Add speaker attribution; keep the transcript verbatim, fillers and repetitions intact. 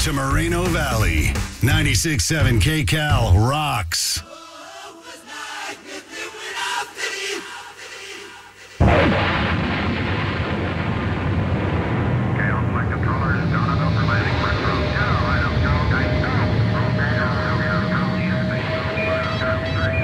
Speaker 1: to Moreno Valley. ninety-six point seven K Cal rocks.